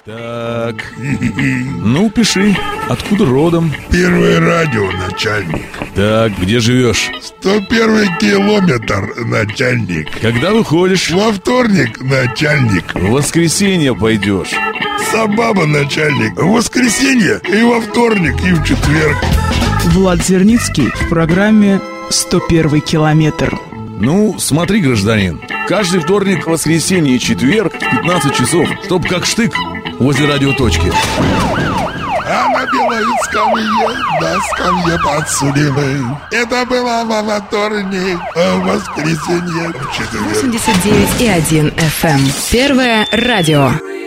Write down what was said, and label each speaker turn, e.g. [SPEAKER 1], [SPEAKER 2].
[SPEAKER 1] Так, ну пиши, откуда родом?
[SPEAKER 2] Первое радио, начальник.
[SPEAKER 1] Так, где живешь?
[SPEAKER 2] 101 километр, начальник.
[SPEAKER 1] Когда выходишь?
[SPEAKER 2] Во вторник, начальник.
[SPEAKER 1] В воскресенье пойдешь.
[SPEAKER 2] Собаба, начальник. В воскресенье и во вторник, и в четверг.
[SPEAKER 3] Влад Зерницкий в программе «101 километр».
[SPEAKER 1] Ну, смотри, гражданин, каждый вторник, воскресенье и четверг в 15 часов, чтоб как штык возле радиоточки.
[SPEAKER 2] А на Беловицком на скамье подсудимый. Это было во вторник, а в воскресенье в четверг.
[SPEAKER 4] 89,1 FM. Первое радио.